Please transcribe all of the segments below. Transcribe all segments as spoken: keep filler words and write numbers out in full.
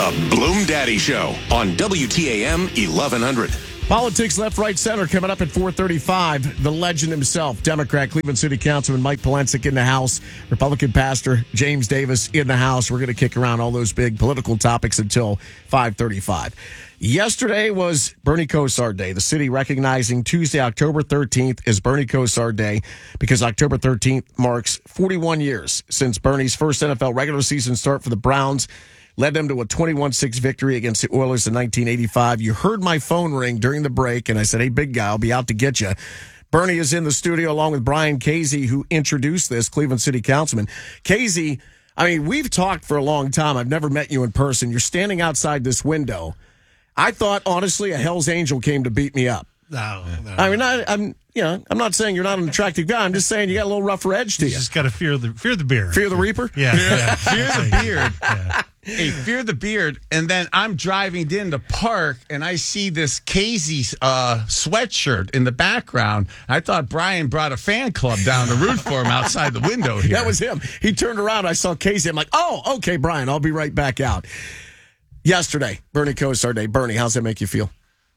The Bloom Daddy Show on W T A M eleven hundred. Politics left, right, center coming up at four thirty-five. The legend himself, Democrat, Cleveland City Councilman Mike Polensek in the House. Republican Pastor James Davis in the House. We're going to kick around all those big political topics until five thirty-five. Yesterday was Bernie Kosar Day. The city recognizing Tuesday, October thirteenth as Bernie Kosar Day because October thirteenth marks forty-one years since Bernie's first N F L regular season start for the Browns led them to a twenty-one six victory against the Oilers in nineteen eighty-five. You heard my phone ring during the break, and I said, hey, big guy, I'll be out to get you. Bernie is in the studio along with Brian Casey, who introduced this, Cleveland City Councilman. Casey, I mean, we've talked for a long time. I've never met you in person. You're standing outside this window. I thought, honestly, a Hell's Angel came to beat me up. No, no. I mean, I, I'm, you know, I'm not saying you're not an attractive guy. I'm just saying you got a little rougher edge to you. You just got to fear the fear the beard. Fear the Reaper? Yeah. yeah. Fear the beard. Yeah. Hey, fear the beard. And then I'm driving in the park, and I see this Casey uh, sweatshirt in the background. I thought Brian brought a fan club down to root for him outside the window here. That was him. He turned around. I saw Casey. I'm like, oh, okay, Brian, I'll be right back out. Yesterday, Bernie Kosar Day. Bernie, how's that make you feel?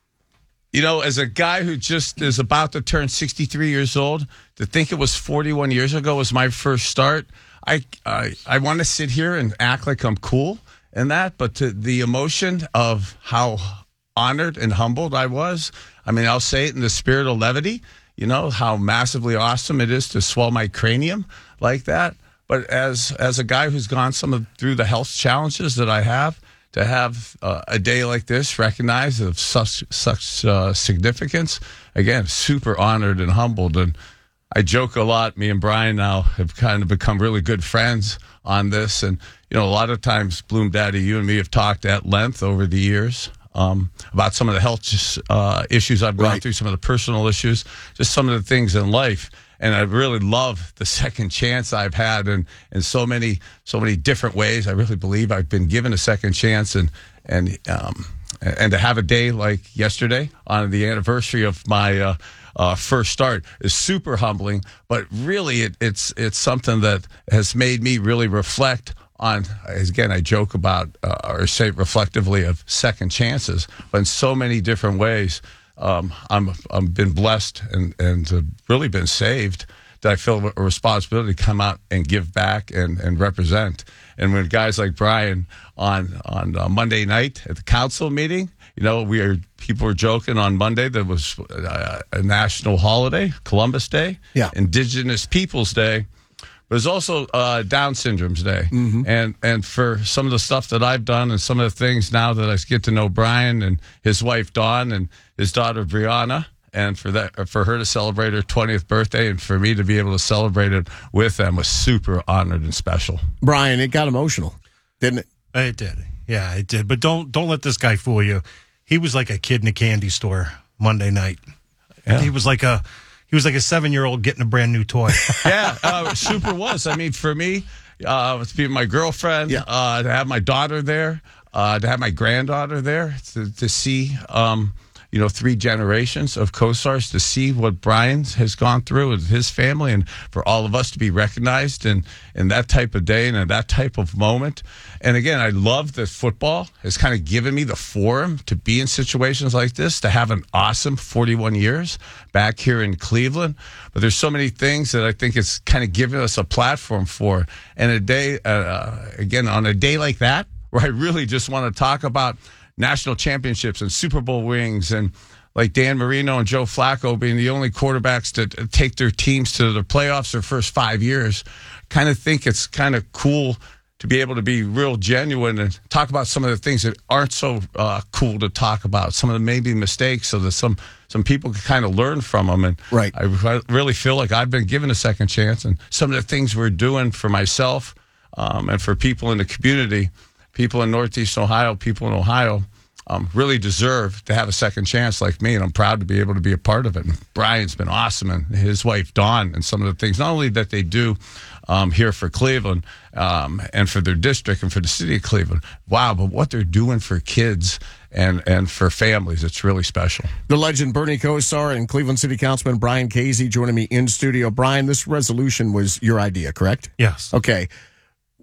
You know, as a guy who just is about to turn sixty-three years old, to think it was forty-one years ago was my first start, I I, I want to sit here and act like I'm cool and that, but to the emotion of how honored and humbled I was, I mean, I'll say it in the spirit of levity, you know, how massively awesome it is to swell my cranium like that. But as as a guy who's gone some of through the health challenges that I have, to have uh, a day like this recognized of such such uh, significance, again, super honored and humbled. And I joke a lot. Me and Brian now have kind of become really good friends on this. And, you know, a lot of times, Bloom Daddy, you and me have talked at length over the years um, about some of the health uh, issues I've gone right. through, some of the personal issues, just some of the things in life. And I really love the second chance I've had in, in so many so many different ways. I really believe I've been given a second chance, and and um, and to have a day like yesterday on the anniversary of my uh, uh, first start is super humbling. But really, it, it's it's something that has made me really reflect on. Again, I joke about uh, or say reflectively of second chances, but in so many different ways. Um, I'm I've been blessed and and uh, really been saved that I feel a responsibility to come out and give back and, and represent. And when guys like Brian on on uh, Monday night at the council meeting, you know, we are people were joking on Monday that was a, a national holiday, Columbus Day, yeah, Indigenous Peoples Day. But it's also uh, Down Syndrome's Day. Mm-hmm. And and for some of the stuff that I've done and some of the things now that I get to know Brian and his wife Dawn and his daughter Brianna, and for that for her to celebrate her twentieth birthday and for me to be able to celebrate it with them was super honored and special. Brian, it got emotional, didn't it? It did. Yeah, it did. But don't don't let this guy fool you. He was like a kid in a candy store Monday night. Yeah. He was like a... He was like a seven-year-old getting a brand new toy. Yeah, uh, super was. I mean, for me, uh, to be my girlfriend, yeah. uh, to have my daughter there, uh, to have my granddaughter there, to, to see, um, you know, three generations of Kosars, to see what Brian has gone through with his family, and for all of us to be recognized in, in that type of day and in that type of moment. And again, I love that football has kind of given me the forum to be in situations like this, to have an awesome forty-one years back here in Cleveland. But there's so many things that I think it's kind of given us a platform for. And a day, uh, again, on a day like that, where I really just want to talk about national championships and Super Bowl rings, and like Dan Marino and Joe Flacco being the only quarterbacks to take their teams to the playoffs their first five years, kind of think it's kind of cool to be able to be real genuine and talk about some of the things that aren't so uh, cool to talk about, some of the maybe mistakes, so that some some people can kind of learn from them. And right. I, I really feel like I've been given a second chance, and some of the things we're doing for myself um, and for people in the community, people in Northeast Ohio, people in Ohio, um, really deserve to have a second chance like me, and I'm proud to be able to be a part of it. And Brian's been awesome, and his wife Dawn, and some of the things, not only that they do um, here for Cleveland um, and for their district and for the city of Cleveland, wow, but what they're doing for kids and, and for families, it's really special. The legend Bernie Kosar and Cleveland City Councilman Brian Casey joining me in studio. Brian, this resolution was your idea, correct? Yes. Okay.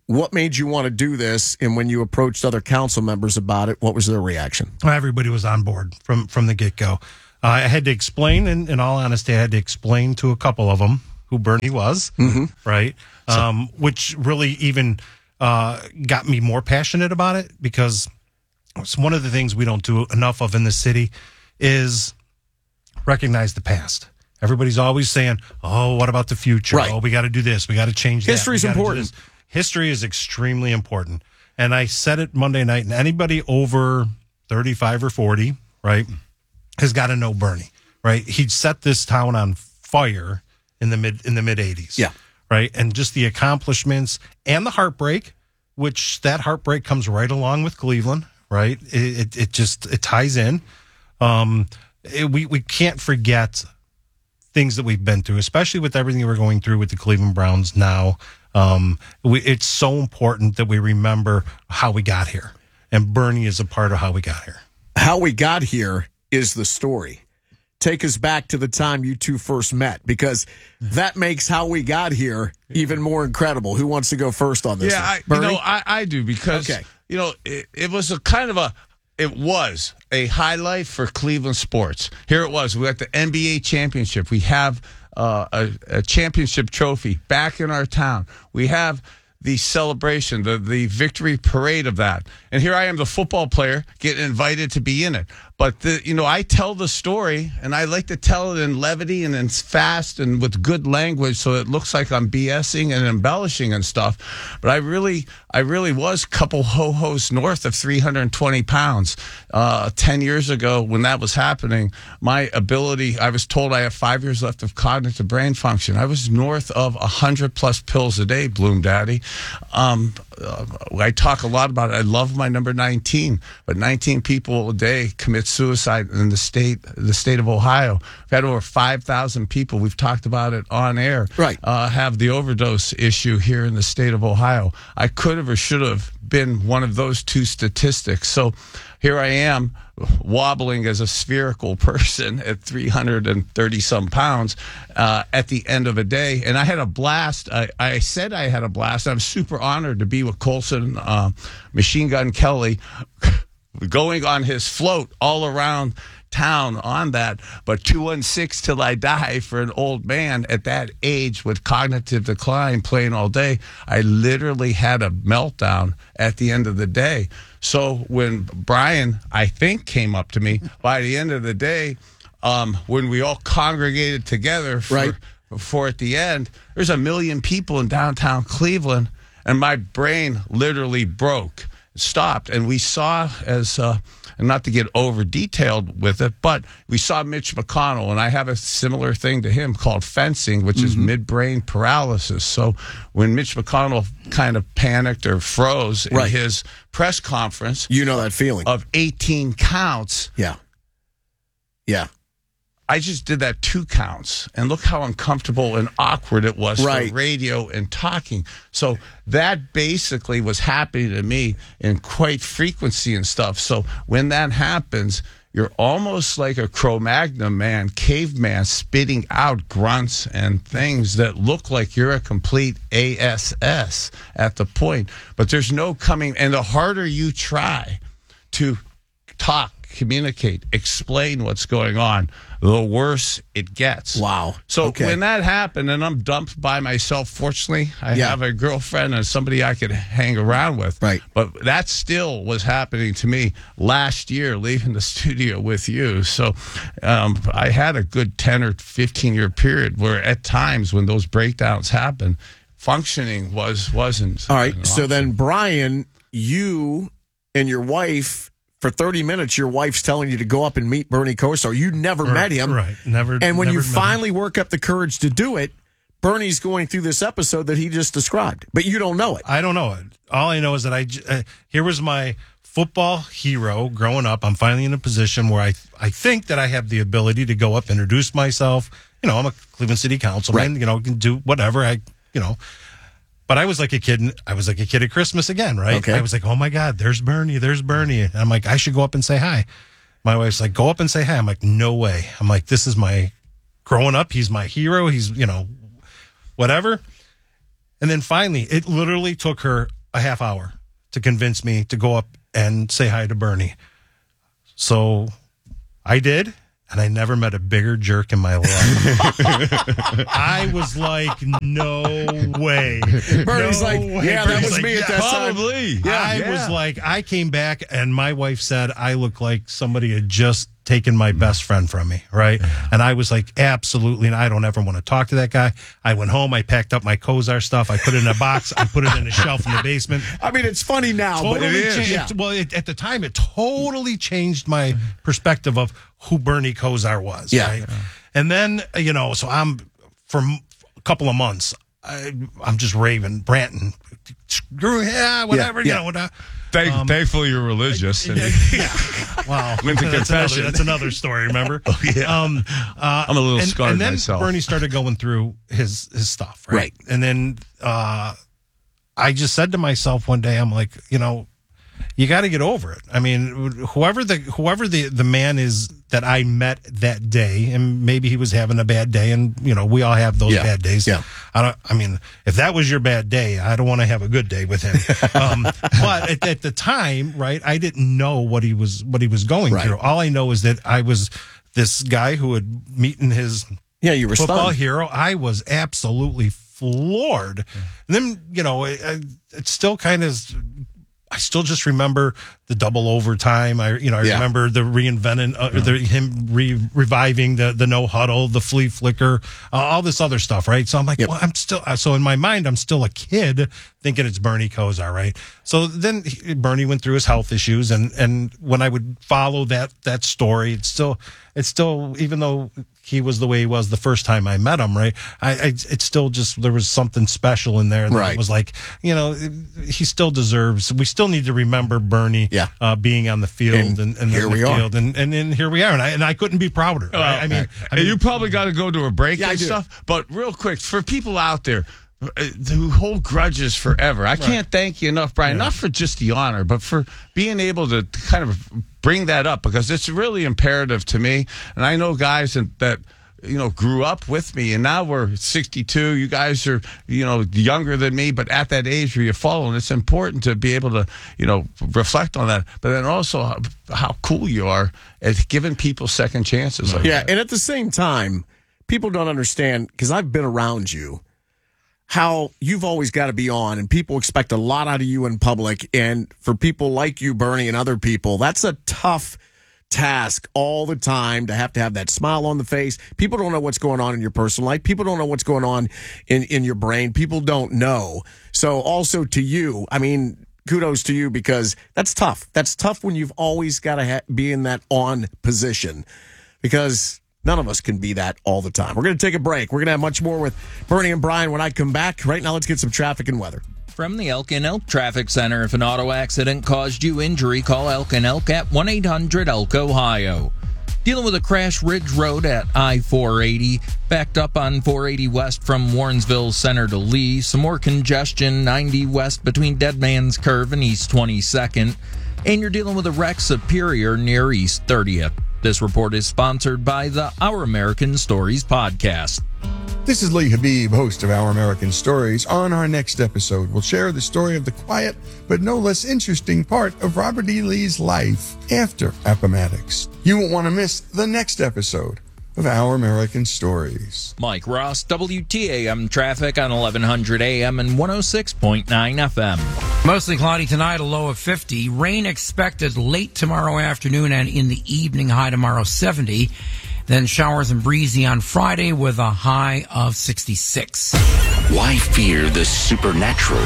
What made you want to do this? And when you approached other council members about it, what was their reaction? Everybody was on board from, from the get-go. Uh, I had to explain, in, in all honesty, I had to explain to a couple of them who Bernie was, mm-hmm. right? Um, which really even uh, got me more passionate about it, because it's one of the things we don't do enough of in the city is recognize the past. Everybody's always saying, oh, what about the future? Right. Oh, we got to do this. We got to change that. History's important. History is extremely important. And I said it Monday night, and anybody over thirty-five or forty, right, has got to know Bernie, right? He set this town on fire in the mid in the mid eighties. Yeah. Right. And just the accomplishments and the heartbreak, which that heartbreak comes right along with Cleveland, right? It it, it just it ties in. Um, it, we we can't forget things that we've been through, especially with everything we're going through with the Cleveland Browns now. Um, we, it's so important that we remember how we got here, and Bernie is a part of how we got here. How we got here is the story. Take us back to the time you two first met, because that makes how we got here even more incredible. Who wants to go first on this? Yeah, I, you know, I, I do, because, okay. you know, it, it was a kind of a, it was a highlight for Cleveland sports. Here it was. We got the N B A championship. We have uh, a, a championship trophy back in our town. We have the celebration, the, the victory parade of that. And here I am, the football player, getting invited to be in it. But, the, you know, I tell the story, and I like to tell it in levity and in fast and with good language, so it looks like I'm BSing and embellishing and stuff. But I really, I really was a couple ho-hos north of three hundred twenty pounds. Uh, ten years ago, when that was happening, my ability, I was told I have five years left of cognitive brain function. I was north of one hundred plus pills a day, Bloom Daddy. Um, uh, I talk a lot about it. I love my number nineteen, but nineteen people a day commit suicide in the state, the state of Ohio. We've had over five thousand people. We've talked about it on air. Right. Uh, have the overdose issue here in the state of Ohio. I could have or should have been one of those two statistics. So here I am, wobbling as a spherical person at three hundred thirty some pounds uh, at the end of a day. And I had a blast. I, I said I had a blast. I'm super honored to be with Colson, uh, Machine Gun Kelly, going on his float all around town on that. But two one six till I die for an old man at that age with cognitive decline playing all day. I literally had a meltdown at the end of the day. So when Brian, I think, came up to me, by the end of the day, um, when we all congregated together for, right. for at the end, there's a million people in downtown Cleveland, and my brain literally broke, stopped. And we saw, as uh, and not to get over detailed with it, but we saw Mitch McConnell, and I have a similar thing to him called fencing, which mm-hmm. is midbrain paralysis. So when Mitch McConnell kind of panicked or froze right. in his press conference, you know that feeling of eighteen counts. Yeah. Yeah. I just did that two counts, and look how uncomfortable and awkward it was right. for radio and talking. So that basically was happening to me in quite frequency and stuff. So when that happens, you're almost like a Cro-Magnon man, caveman, spitting out grunts and things that look like you're a complete A S S at the point. But there's no coming, and the harder you try to talk, communicate, explain what's going on, the worse it gets. Wow. So okay. when that happened, and I'm dumped by myself, fortunately, I yeah. have a girlfriend and somebody I could hang around with. Right. But that still was happening to me last year, leaving the studio with you. So um, I had a good ten or fifteen year period where at times when those breakdowns happened, functioning was, wasn't. All right. So then, Brian, you and your wife, for thirty minutes, your wife's telling you to go up and meet Bernie Kosar. You never right, met him. Right. Never. And when never you finally work up the courage to do it, Bernie's going through this episode that he just described. But you don't know it. I don't know it. All I know is that I, uh, here was my football hero growing up. I'm finally in a position where I, I think that I have the ability to go up, introduce myself. You know, I'm a Cleveland City Councilman. Right. You know, can do whatever. I, you know. But I was like a kid. I was like a kid at Christmas again, right? Okay. I was like, oh my God, there's Bernie, there's Bernie. And I'm like, I should go up and say hi. My wife's like, go up and say hi. I'm like, no way. I'm like, this is my, growing up, he's my hero. He's, you know, whatever. And then finally, it literally took her a half hour to convince me to go up and say hi to Bernie. So I did, and I never met a bigger jerk in my life. I was like, no way. Bernie's no like, way. yeah, that Bernie's was like, me at that time. Probably. Yeah, I yeah. was like, I came back, and my wife said I look like somebody had just taken my best friend from me, right? And I was like, absolutely, and I don't ever want to talk to that guy. I went home, I packed up my Kozar stuff, I put it in a box, I put it in a shelf in the basement. I mean, it's funny now, but Totally it is. changed. Yeah. Well, it, at the time, it totally changed my perspective of who Bernie Kosar was. Yeah. Right? And then, you know, so I'm, for a couple of months, I, I'm just raving, ranting, screw, yeah, whatever, Yeah, yeah. you know. What, Thank, Um, thankfully, you're religious. And yeah. Wow. Went to that's, confession. another, that's another story, remember? Oh, yeah. Um, uh, I'm a little and, scarred and then myself. Bernie started going through his, his stuff, right? Right. And then uh, I just said to myself one day, I'm like, you know, you got to get over it. I mean, whoever the whoever the, the man is that I met that day, and maybe he was having a bad day, and you know, we all have those Yeah. bad days. Yeah. I don't. I mean, if that was your bad day, I don't want to have a good day with him. um, but at, at the time, right, I didn't know what he was what he was going Right. through. All I know is that I was this guy who had meeting his Yeah, you were football stunned. hero. I was absolutely floored. And then, you know, it, it still kind of, I still just remember the double overtime. I, you know, I Yeah. remember the reinventing, uh, the, him re- reviving the, the no huddle, the flea flicker, uh, all this other stuff. Right. So I'm like, Yep. well, I'm still, uh, so in my mind, I'm still a kid thinking it's Bernie Kosar. Right. So then he, Bernie went through his health issues. And, and when I would follow that, that story, it's still, it's still, even though he was the way he was the first time I met him, right? I, I it's still just, there was something special in there that Right. was like, you know, he still deserves, we still need to remember Bernie Yeah. uh, being on the field And and, and here the we are. field and, and and here we are. And I, and I couldn't be prouder. Right? I mean, I and mean, you probably got to go to a break Yeah, I and do. stuff. But real quick, for people out there uh, who hold grudges forever, I can't thank you enough, Brian. Not for just the honor, but for being able to kind of bring that up, because it's really imperative to me. And I know guys that. that you know, grew up with me, and now we're sixty-two. You guys are, you know, younger than me, but at that age where you follow, and it's important to be able to, you know, reflect on that. But then also how, how cool you are at giving people second chances. Like Yeah, that. and at the same time, people don't understand, because I've been around you, how you've always got to be on, and people expect a lot out of you in public. And for people like you, Bernie, and other people, that's a tough task all the time, to have to have that smile on the face. People don't know what's going on in your personal life. People don't know what's going on in, in your brain. People don't know. So also to you, I mean, kudos to you, because that's tough. That's tough when you've always got to ha- be in that on position, because none of us can be that all the time. We're going to take a break. We're going to have much more with Bernie and Brian when I come back. Right now, let's get some traffic and weather. From the Elk and Elk Traffic Center, if an auto accident caused you injury, call Elk and Elk at one eight hundred elk ohio. Dealing with a crash, Ridge Road at I four eighty, backed up on four eighty west from Warrensville Center to Lee. Some more congestion, ninety west between Dead Man's Curve and East twenty-second. And you're dealing with a wreck, Superior near East thirtieth. This report is sponsored by the Our American Stories podcast. This is Lee Habib, host of Our American Stories. On our next episode, we'll share the story of the quiet but no less interesting part of Robert E. Lee's life after Appomattox. You won't want to miss the next episode of Our American Stories. Mike Ross, W T A M traffic on eleven hundred A M and one oh six point nine F M. Mostly cloudy tonight, a low of fifty. Rain expected late tomorrow afternoon and in the evening, high tomorrow seventy. Then showers and breezy on Friday with a high of sixty-six. Why fear the supernatural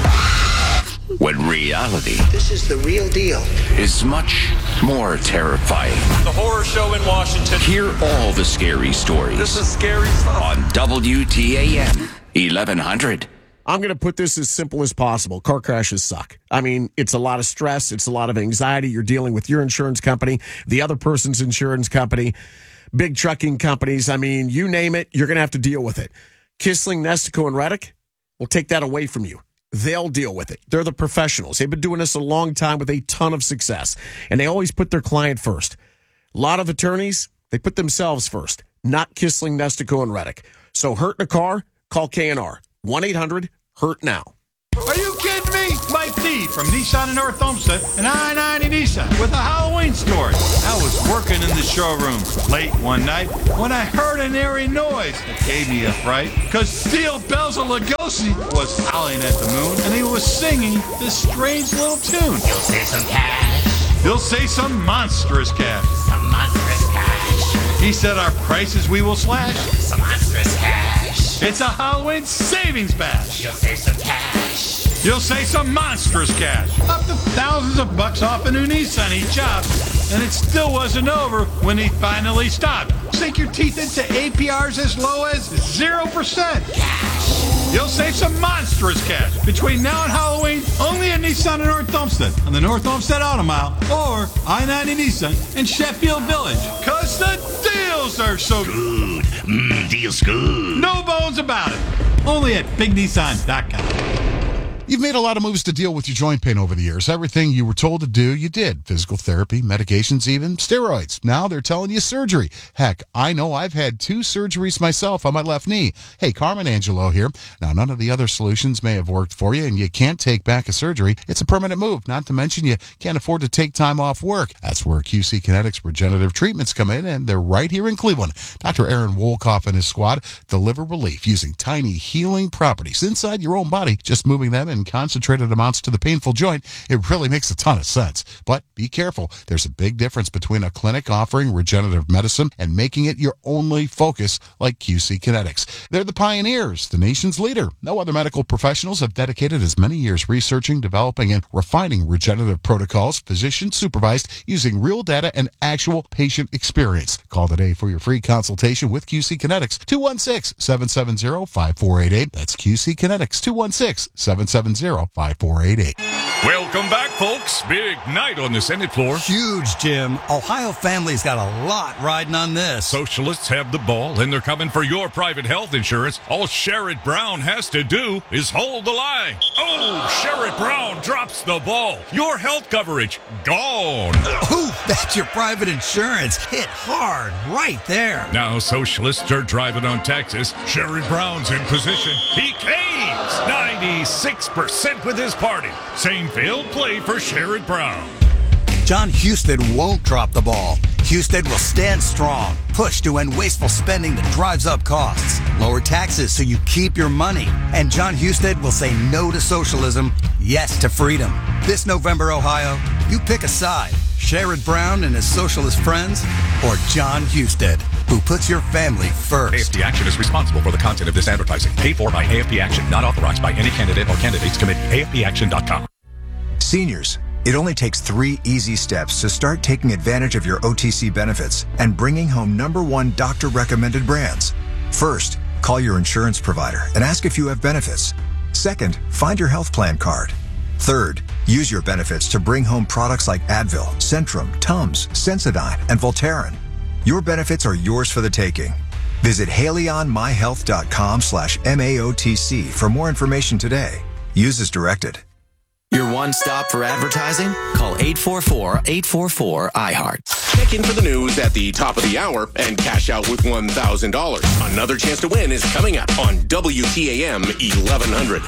when reality This is the real deal. is much more terrifying? The horror show in Washington. Hear all the scary stories This is scary stuff. on W T A M eleven hundred. I'm going to put this as simple as possible. Car crashes suck. I mean, it's a lot of stress. It's a lot of anxiety. You're dealing with your insurance company, the other person's insurance company, big trucking companies. I mean, you name it, you're going to have to deal with it. Kissling, Nestico, and Reddick will take that away from you. They'll deal with it. They're the professionals. They've been doing this a long time with a ton of success, and they always put their client first. A lot of attorneys, they put themselves first, not Kissling, Nestico, and Reddick. So hurt in a car, call K and R. one eight hundred hurt now. Are you kidding me? Mike D. Lee from Nissan in North Olmsted and I ninety Nissan with a Halloween story. I was working in the showroom late one night when I heard an eerie noise that gave me a fright because Steel Belzer Lugosi was howling at the moon and he was singing this strange little tune. You'll say some cash. You'll say some monstrous cash. Some monstrous cash. He said our prices we will slash. Some monstrous cash. It's a Halloween savings bash. You'll say some cash. You'll say some monstrous cash. Up to thousands of bucks off a new Nissan he chopped. And it still wasn't over when he finally stopped. Sink your teeth into A P Rs as low as zero percent. Cash. You'll save some monstrous cash between now and Halloween only at Nissan in North Olmsted on the North Olmsted Auto Mile or I ninety Nissan in Sheffield Village. Cause the deals are so good. Mmm, deals good. No bones about it. Only at big nissan dot com. You've made a lot of moves to deal with your joint pain over the years. Everything you were told to do, you did. Physical therapy, medications, even steroids. Now they're telling you surgery. Heck, I know I've had two surgeries myself on my left knee. Hey, Carmen Angelo here. Now, none of the other solutions may have worked for you, and you can't take back a surgery. It's a permanent move, not to mention you can't afford to take time off work. That's where Q C Kinetics Regenerative Treatments come in, and they're right here in Cleveland. Doctor Aaron Wolkoff and his squad deliver relief using tiny healing properties inside your own body, just moving them in concentrated amounts to the painful joint. It really makes a ton of sense. But be careful. There's a big difference between a clinic offering regenerative medicine and making it your only focus like Q C Kinetics. They're the pioneers, the nation's leader. No other medical professionals have dedicated as many years researching, developing, and refining regenerative protocols, physician supervised, using real data and actual patient experience. Call today for your free consultation with Q C Kinetics. two one six, seven seven zero, five four eight eight. That's Q C Kinetics. two one six, seven seven zero, five four eight eight. Welcome back, folks. Big night on the Senate floor. Huge, Jim. Ohio families got a lot riding on this. Socialists have the ball, and they're coming for your private health insurance. All Sherrod Brown has to do is hold the line. Oh, Sherrod Brown drops the ball. Your health coverage, gone. Ooh, that's your private insurance. Hit hard right there. Now socialists are driving on Texas. Sherrod Brown's in position. He caves. ninety-six percent with his party. Same failed play for Sherrod Brown. John Husted won't drop the ball. Husted will stand strong, push to end wasteful spending that drives up costs, lower taxes so you keep your money. And John Husted will say no to socialism, yes to freedom. This November, Ohio, you pick a side. Sherrod Brown and his socialist friends, or John Husted, who puts your family first. A F P Action is responsible for the content of this advertising. Paid for by A F P Action, not authorized by any candidate or candidates committee. A F P action dot com. Seniors, it only takes three easy steps to start taking advantage of your O T C benefits and bringing home number one doctor-recommended brands. First, call your insurance provider and ask if you have benefits. Second, find your health plan card. Third, use your benefits to bring home products like Advil, Centrum, Tums, Sensodyne, and Voltaren. Your benefits are yours for the taking. Visit haleyonmyhealth.com slash MAOTC for more information today. Use as directed. Your one stop for advertising? Call eight four four, eight four four, I heart. Check in for the news at the top of the hour and cash out with one thousand dollars. Another chance to win is coming up on W T A M eleven hundred.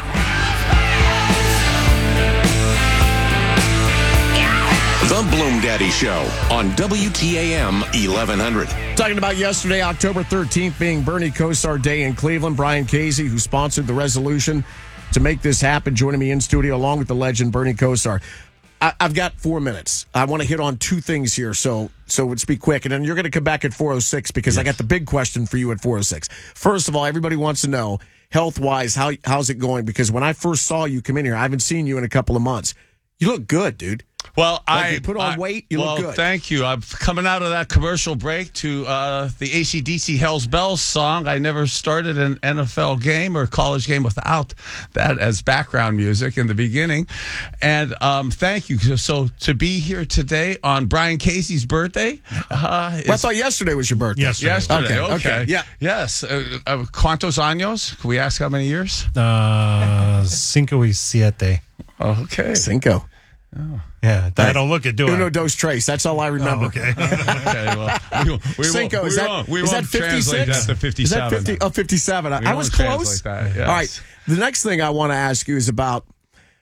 The Bloom Daddy Show on W T A M eleven hundred. Talking about yesterday, October thirteenth being Bernie Kosar Day in Cleveland. Brian Casey, who sponsored the resolution to make this happen, joining me in studio along with the legend Bernie Kosar. I, I've got four minutes. I want to hit on two things here, so so let's be quick. And then you're going to come back at four oh six because yes. I got the big question for you at four oh six. First of all, everybody wants to know, health-wise, how how's it going? Because when I first saw you come in here, I haven't seen you in a couple of months. You look good, dude. Well, like I you put on I, weight. You well, look good. Thank you. I'm coming out of that commercial break to uh, the A C D C Hell's Bells song. I never started an N F L game or college game without that as background music in the beginning. And um, thank you. So to be here today on Brian Casey's birthday. Uh, well, I thought yesterday was your birthday. Yesterday. Yesterday. Okay. Okay. okay. Yeah. Yes. Uh, uh, ¿Cuántos años? Can we ask how many years? Uh, cinco y siete. Okay. Cinco. Oh. Yeah, I don't look at doing. Uno, dos, tres. That's all I remember. Oh, okay. okay. Well, we, we Cinco. Won't, is we that, won't, we is won't that fifty-six? That to fifty-seven. Is that fifty? Oh, fifty-seven. We I was close. That, yes. All right. The next thing I want to ask you is about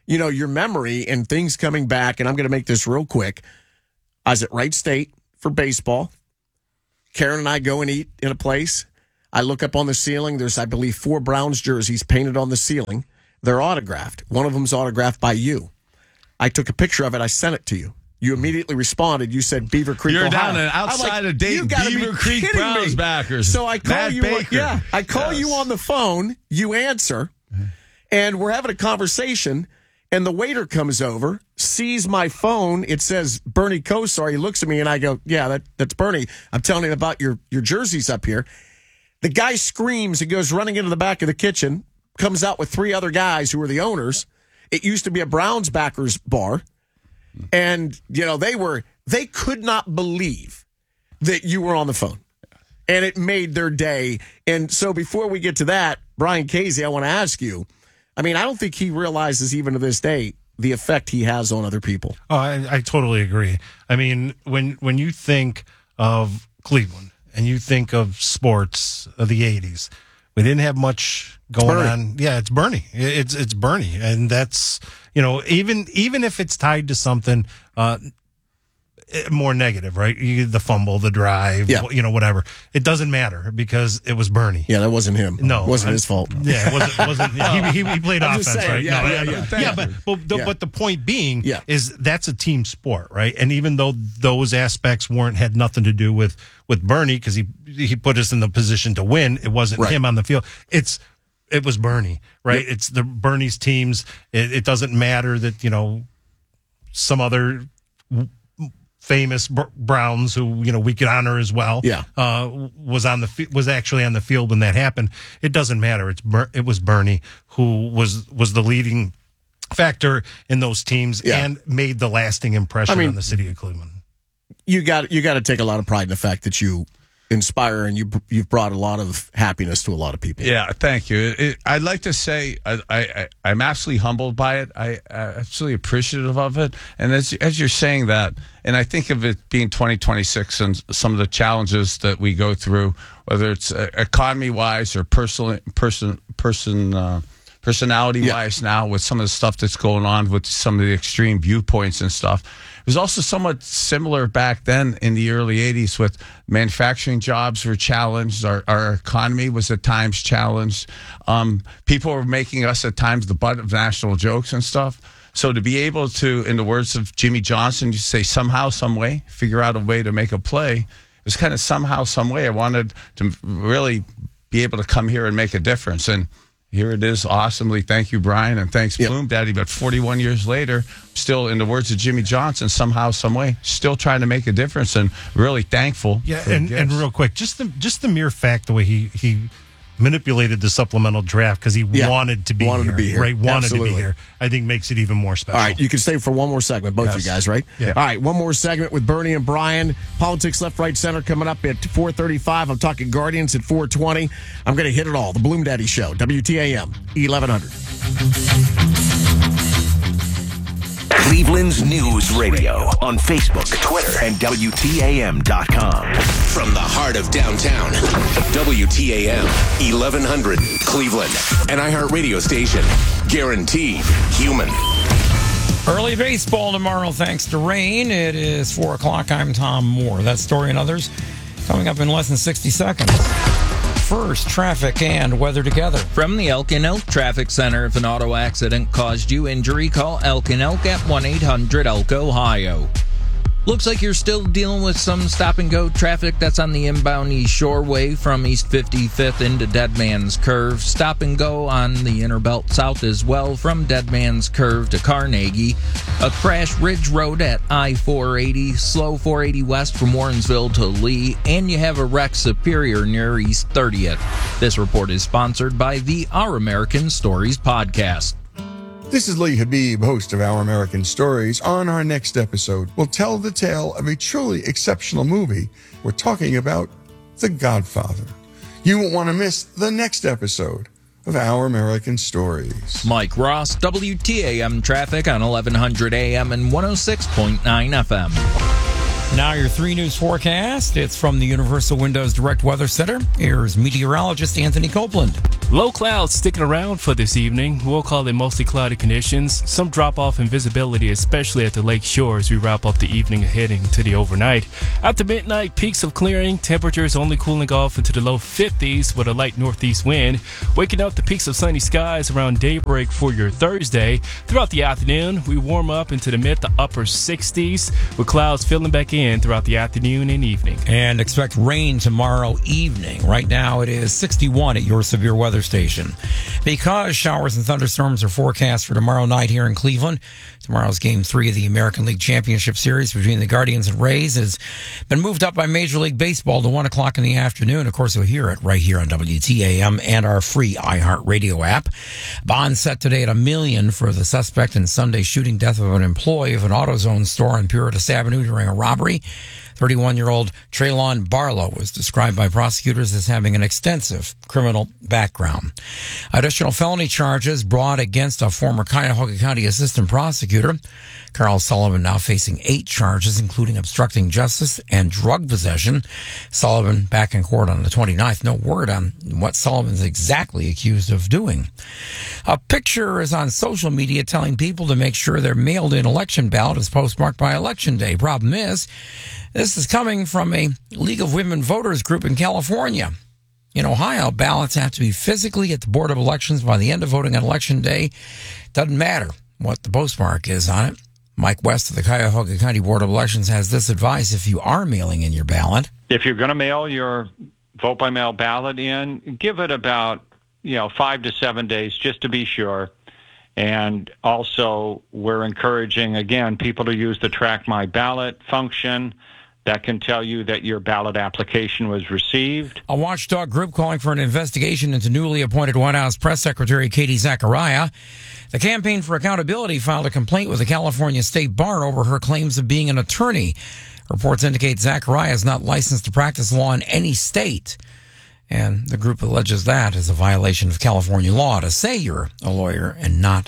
you know, your memory and things coming back, and I'm going to make this real quick. I was at Wright State for baseball. Karen and I go and eat in a place. I look up on the ceiling. There's, I believe, four Browns jerseys painted on the ceiling. They're autographed. One of them's autographed by you. I took a picture of it. I sent it to you. You immediately responded. You said Beaver Creek, You're Ohio. down and outside like, of Dayton, Beaver Creek Browns me. backers. So I call Matt you. Baker. Yeah, I call Yes. you on the phone. You answer, and we're having a conversation. And the waiter comes over, sees my phone. It says Bernie Kosar. He looks at me, and I go, "Yeah, that, that's Bernie. I'm telling him about your your jerseys up here." The guy screams and goes running into the back of the kitchen. Comes out with three other guys who are the owners. It used to be a Browns backers bar. And, you know, they were, they could not believe that you were on the phone. And it made their day. And so before we get to that, Brian Casey, I want to ask you, I mean, I don't think he realizes even to this day the effect he has on other people. Oh, I, I totally agree. I mean, when when you think of Cleveland and you think of sports of the eighties, we didn't have much going on. Yeah, it's Bernie. It's it's Bernie, and that's, you know, even even if it's tied to something uh, more negative, right? You, the fumble, the drive, yeah. you know, whatever. It doesn't matter because it was Bernie. Yeah, that wasn't him. No, it wasn't I, his fault. Yeah, it wasn't. wasn't yeah, he, he, he played I'm offense, just saying, right? Yeah, no, yeah, yeah, yeah. yeah, but but the, yeah. but the point being yeah. is that's a team sport, right? And even though those aspects weren't had nothing to do with with Bernie because he he put us in the position to win, it wasn't right. him on the field. It's It was Bernie, right? Yep. It's the Bernie's teams. It, it doesn't matter that, you know, some other w- famous Br- Browns who, you know, we could honor as well. Yeah. Uh, was on the fi- was actually on the field when that happened. It doesn't matter. It's Ber- it was Bernie who was was the leading factor in those teams Yeah. and made the lasting impression I mean, on the city of Cleveland. You got you got to take a lot of pride in the fact that you inspire and you you've brought a lot of happiness to a lot of people. Yeah, thank you. It, it, I'd like to say I, I, I'm absolutely humbled by it. I, I'm absolutely appreciative of it. And as as you're saying that, and I think of it being twenty twenty-six and some of the challenges that we go through, whether it's uh, economy-wise or personal, person, person, uh, personality-wise yeah. now with some of the stuff that's going on with some of the extreme viewpoints and stuff. It was also somewhat similar back then in the early eighties with manufacturing jobs were challenged. Our, our economy was at times challenged. Um, people were making us at times the butt of national jokes and stuff. So to be able to, in the words of Jimmy Johnson, you say somehow, some way, figure out a way to make a play. It was kind of somehow, some way. I wanted to really be able to come here and make a difference. And here it is, awesomely. Thank you, Brian, and thanks, yep. Bloom Daddy. But forty-one years later, still, in the words of Jimmy Johnson, somehow, some way, still trying to make a difference, and really thankful. Yeah, and, and real quick, just the just the mere fact the way he he manipulated the supplemental draft because he yeah. wanted to be wanted here, to be here, right? Wanted Absolutely. to be here. I think makes it even more special. All right, you can stay for one more segment, both yes. of you guys, right? Yeah. All right, one more segment with Bernie and Brian. Politics Left, Right, Center coming up at four thirty-five. I'm talking Guardians at four twenty. I'm going to hit it all. The Bloom Daddy Show, W T A M, eleven hundred. Cleveland's News Radio on Facebook, Twitter, and W T A M dot com. From the heart of downtown, W T A M, eleven hundred, Cleveland. An iHeartRadio station. Guaranteed human. Early baseball tomorrow, thanks to rain. It is four o'clock. I'm Tom Moore. That story and others coming up in less than sixty seconds. First, traffic and weather together. From the Elk and Elk Traffic Center, if an auto accident caused you injury, call Elk and Elk at one eight hundred Elk, Ohio. Looks like you're still dealing with some stop-and-go traffic that's on the inbound East Shoreway from East fifty-fifth into Dead Man's Curve. Stop-and-go on the Inner Belt South as well from Dead Man's Curve to Carnegie. A crash Ridge Road at I four eighty, slow four eighty west from Warrensville to Lee, and you have a wreck Superior near East thirtieth. This report is sponsored by the Our American Stories podcast. This is Lee Habib, host of Our American Stories. On our next episode, we'll tell the tale of a truly exceptional movie. We're talking about The Godfather. You won't want to miss the next episode of Our American Stories. Mike Ross, W T A M traffic on eleven hundred A M and one oh six point nine F M. Now your three news forecast. It's from the Universal Windows Direct Weather Center. Here's meteorologist Anthony Copeland. Low clouds sticking around for this evening. We'll call it mostly cloudy conditions. Some drop off in visibility, especially at the lake shore as we wrap up the evening heading to the overnight. After midnight, peaks of clearing. Temperatures only cooling off into the low fifties with a light northeast wind. Waking up to peaks of sunny skies around daybreak for your Thursday. Throughout the afternoon, we warm up into the mid to upper sixties with clouds filling back in throughout the afternoon and evening. And expect rain tomorrow evening. Right now it is sixty-one at your severe weather station. Because showers and thunderstorms are forecast for tomorrow night here in Cleveland, tomorrow's game three of the American League Championship Series between the Guardians and Rays has been moved up by Major League Baseball to one o'clock in the afternoon. Of course, you'll hear it right here on W T A M and our free iHeartRadio app. Bond set today at a million for the suspect in Sunday's shooting death of an employee of an AutoZone store on Puritas Avenue during a robbery. thirty-one-year-old Traylon Barlow was described by prosecutors as having an extensive criminal background. Additional felony charges brought against a former Cuyahoga County assistant prosecutor. Carl Sullivan now facing eight charges, including obstructing justice and drug possession. Sullivan back in court on the twenty-ninth. No word on what Sullivan's exactly accused of doing. A picture is on social media telling people to make sure their mailed-in election ballot is postmarked by Election Day. Problem is, this is coming from a League of Women Voters group in California. In Ohio, ballots have to be physically at the Board of Elections by the end of voting on Election Day. Doesn't matter what the postmark is on it. Mike West of the Cuyahoga County Board of Elections has this advice if you are mailing in your ballot. If you're going to mail your vote-by-mail ballot in, give it about, you know, five to seven days just to be sure. And also, we're encouraging, again, people to use the Track My Ballot function. That can tell you that your ballot application was received. A watchdog group calling for an investigation into newly appointed White House Press Secretary Katie Zachariah. The Campaign for Accountability filed a complaint with the California State Bar over her claims of being an attorney. Reports indicate Zachariah is not licensed to practice law in any state. And the group alleges that is a violation of California law to say you're a lawyer and not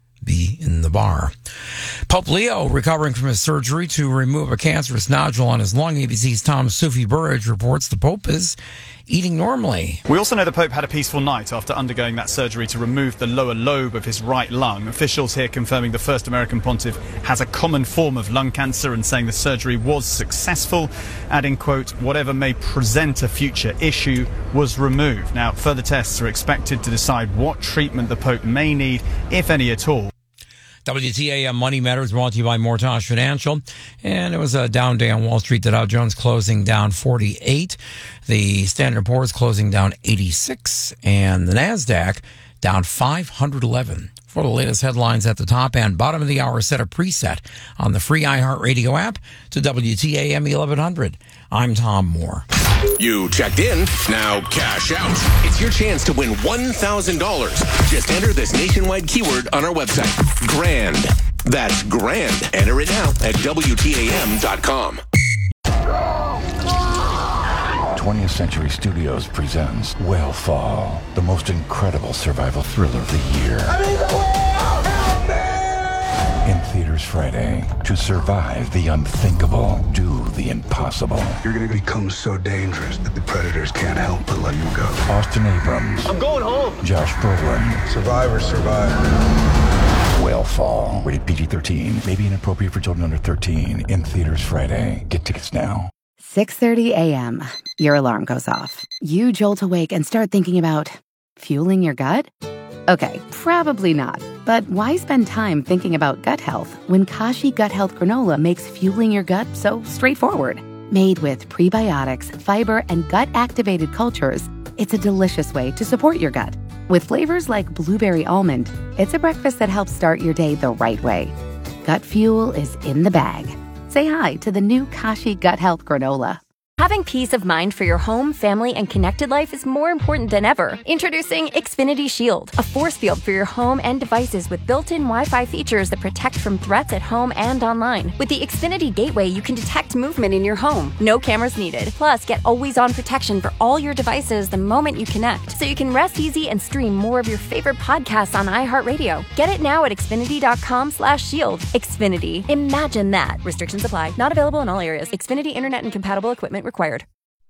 be in the bar. Pope Leo recovering from his surgery to remove a cancerous nodule on his lung. A B C's Tom Sufi Burridge reports the Pope is eating normally. We also know the Pope had a peaceful night after undergoing that surgery to remove the lower lobe of his right lung. Officials here confirming the first American pontiff has a common form of lung cancer and saying the surgery was successful, adding, quote, whatever may present a future issue was removed. Now, further tests are expected to decide what treatment the Pope may need, if any at all. W T A M Money Matters brought to you by Mortage Financial. And it was a down day on Wall Street. The Dow Jones closing down forty-eight. The Standard and Poor's closing down eighty-six. And the NASDAQ down five hundred eleven. For the latest headlines at the top and bottom of the hour, set a preset on the free iHeartRadio app to W T A M eleven hundred. I'm Tom Moore. You checked in, now cash out. It's your chance to win one thousand dollars. Just enter this nationwide keyword on our website. GRAND. That's GRAND. Enter it now at W T A M dot com. twentieth Century Studios presents Whalefall, the most incredible survival thriller of the year. I'm in the whale! Help me! In theaters Friday. To survive the unthinkable, do the impossible. You're going to become so dangerous that the predators can't help but let you go. Austin Abrams. I'm going home. Josh Brolin. Survivors survive. Whalefall. Rated P G thirteen. May be inappropriate for children under thirteen. In theaters Friday. Get tickets now. six thirty a.m. Your alarm goes off. You jolt awake and start thinking about fueling your gut? Okay, probably not. But why spend time thinking about gut health when Kashi Gut Health Granola makes fueling your gut so straightforward? Made with prebiotics, fiber, and gut-activated cultures, it's a delicious way to support your gut. With flavors like blueberry almond, it's a breakfast that helps start your day the right way. Gut fuel is in the bag. Say hi to the new Kashi Gut Health Granola. Having peace of mind for your home, family, and connected life is more important than ever. Introducing Xfinity Shield, a force field for your home and devices with built-in Wi-Fi features that protect from threats at home and online. With the Xfinity Gateway, you can detect movement in your home. No cameras needed. Plus, get always-on protection for all your devices the moment you connect, so you can rest easy and stream more of your favorite podcasts on iHeartRadio. Get it now at Xfinity.com slash shield. Xfinity. Imagine that. Restrictions apply. Not available in all areas. Xfinity Internet and compatible equipment required.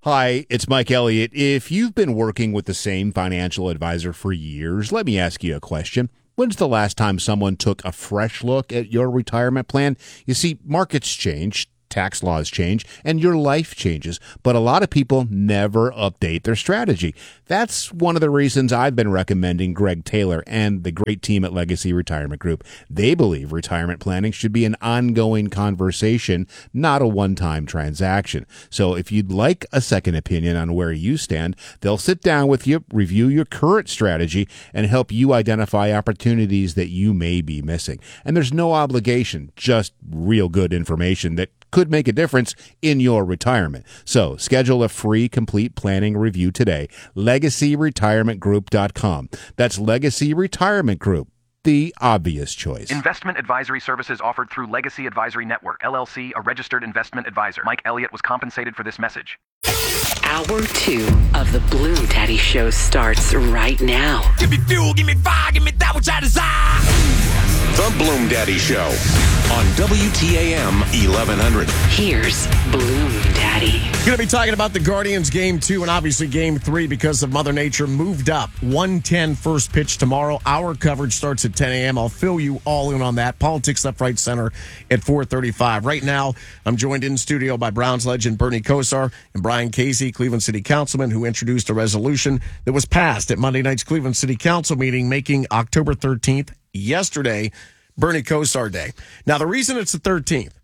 Hi, it's Mike Elliott. If you've been working with the same financial advisor for years, let me ask you a question. When's the last time someone took a fresh look at your retirement plan? You see, markets change, tax laws change, and your life changes, but a lot of people never update their strategy. That's one of the reasons I've been recommending Greg Taylor and the great team at Legacy Retirement Group. They believe retirement planning should be an ongoing conversation, not a one-time transaction. So if you'd like a second opinion on where you stand, they'll sit down with you, review your current strategy, and help you identify opportunities that you may be missing. And there's no obligation, just real good information that could make a difference in your retirement. So schedule a free complete planning review today. legacy retirement group dot com. That's Legacy Retirement Group, the obvious choice. Investment advisory services offered through Legacy Advisory Network, L L C, a registered investment advisor. Mike Elliott was compensated for this message. Hour two of the Bloom Daddy Show starts right now. Give me fuel, give me fire, give me that which I desire. The Bloom Daddy Show on W T A M eleven hundred. Here's Bloom Daddy. Going to be talking about the Guardians game two and obviously game three because of Mother Nature moved up. one ten first pitch tomorrow. Our coverage starts at ten a.m. I'll fill you all in on that. Politics Left, Right, Center at four thirty-five. Right now, I'm joined in studio by Browns legend Bernie Kosar and Brian Casey, Cleveland City Councilman, who introduced a resolution that was passed at Monday night's Cleveland City Council meeting, making October thirteenth, yesterday, Bernie Kosar Day. Now, the reason it's the thirteenth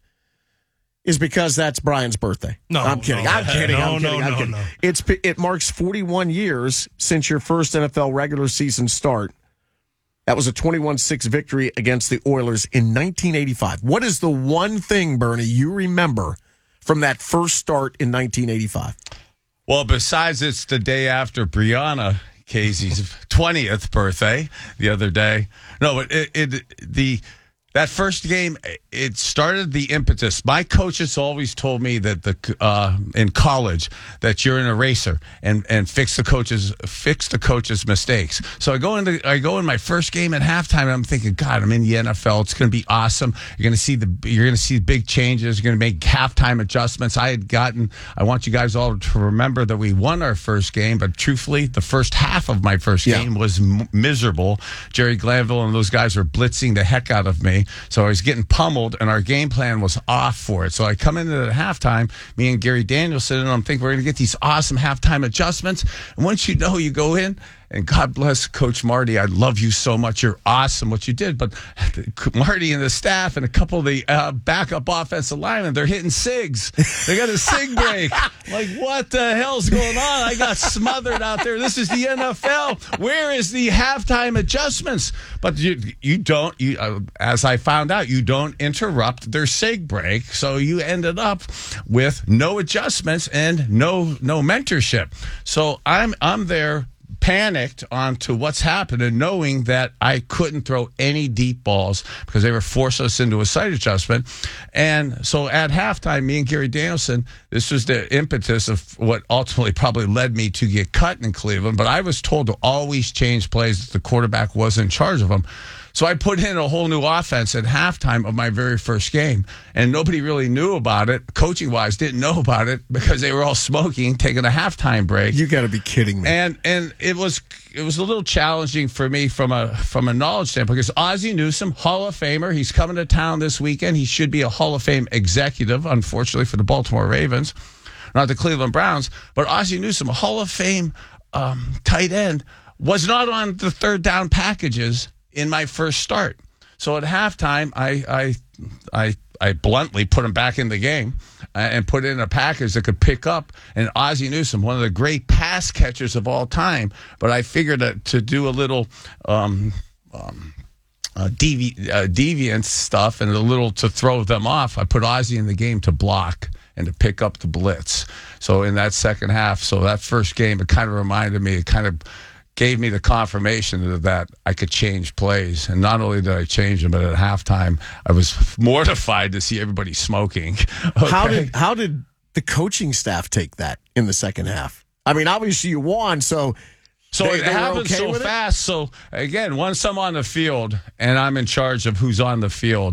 is because that's Brian's birthday. No, I'm kidding. no, I'm kidding. no, I'm kidding. no, I'm no, kidding. no. It's it marks forty-one years since your first N F L regular season start. That was a twenty-one six victory against the Oilers in nineteen eighty-five. What is the one thing, Bernie, you remember from that first start in nineteen eighty-five? Well, besides it's the day after Brianna Casey's twentieth birthday the other day. No, but it, it the that first game, it started the impetus. My coaches always told me that the uh, in college that you're an eraser and, and fix the coaches fix the coaches' mistakes. So I go into I go in my first game at halftime and I'm thinking, God, I'm in the N F L. It's going to be awesome. You're going to see the you're going to see big changes. You're going to make halftime adjustments. I had gotten. I want you guys all to remember that we won our first game, but truthfully, the first half of my first Yeah. game was m- miserable. Jerry Glanville and those guys were blitzing the heck out of me. So I was getting pummeled, and our game plan was off for it. So I come into the halftime, me and Gary Danielson, and I'm thinking we're going to get these awesome halftime adjustments. And once you know, you go in, and God bless Coach Marty. I love you so much. You're awesome what you did. But Marty and the staff and a couple of the uh, backup offensive linemen, they're hitting SIGs. They got a SIG break. Like, what the hell's going on? I got smothered out there. This is the N F L. Where is the halftime adjustments? But you you don't, you uh, as I found out, you don't interrupt their SIG break. So you ended up with no adjustments and no no mentorship. So I'm I'm there panicked onto what's happening, knowing that I couldn't throw any deep balls because they were forcing us into a sight adjustment. And so at halftime, me and Gary Danielson, this was the impetus of what ultimately probably led me to get cut in Cleveland. But I was told to always change plays if the quarterback was in charge of them. So I put in a whole new offense at halftime of my very first game, and nobody really knew about it. Coaching-wise, didn't know about it because they were all smoking, taking a halftime break. You got to be kidding me. And and it was it was a little challenging for me from a from a knowledge standpoint because Ozzie Newsome, Hall of Famer, he's coming to town this weekend. He should be a Hall of Fame executive, unfortunately for the Baltimore Ravens, not the Cleveland Browns. But Ozzie Newsome, a Hall of Fame um, tight end, was not on the third down packages in my first start. So at halftime, I I I, I bluntly put him back in the game uh, and put in a package that could pick up. And Ozzie Newsome, one of the great pass catchers of all time, but I figured that to do a little um, um, uh, devi- uh, deviant stuff and a little to throw them off, I put Ozzie in the game to block and to pick up the blitz. So in that second half, so that first game, it kind of reminded me, it kind of gave me the confirmation that I could change plays. And not only did I change them, but at halftime, I was mortified to see everybody smoking. Okay? How did how did the coaching staff take that in the second half? I mean, obviously you won, so So they, it they happened okay so with it? fast. So again, once I'm on the field and I'm in charge of who's on the field,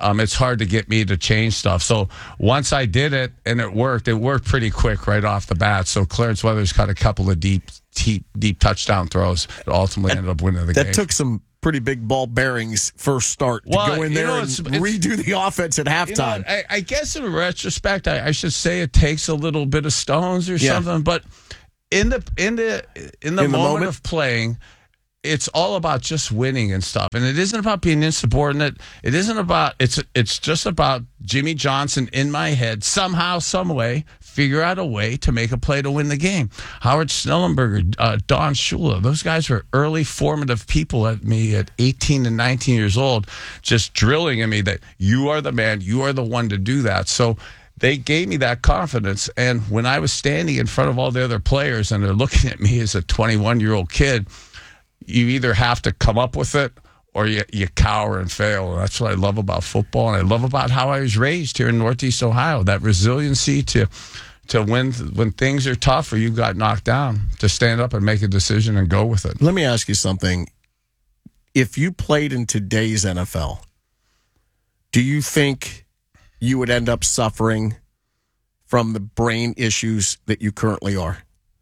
um, it's hard to get me to change stuff. So once I did it and it worked, it worked pretty quick right off the bat. So Clarence Weathers got a couple of deep, deep, deep touchdown throws that ultimately ended up winning the that game. That took some pretty big ball bearings first start to well, go in there know, and it's, it's, redo the offense at halftime. You know, I, I guess in retrospect, I, I should say it takes a little bit of stones or yeah. something. But in the in the in the, in moment, the moment of playing, it's all about just winning and stuff. And it isn't about being insubordinate. It isn't about it's it's just about Jimmy Johnson in my head somehow, some way. Figure out a way to make a play to win the game. Howard Snellenberger, uh, Don Shula, those guys were early formative people at me at eighteen and nineteen years old, just drilling in me that you are the man, you are the one to do that. So they gave me that confidence. And when I was standing in front of all the other players and they're looking at me as a twenty-one-year-old kid, you either have to come up with it or you, you cower and fail. And that's what I love about football, and I love about how I was raised here in Northeast Ohio, that resiliency to to when when things are tough or you got knocked down, to stand up and make a decision and go with it. Let me ask you something. If you played in today's N F L, do you think you would end up suffering from the brain issues that you currently are?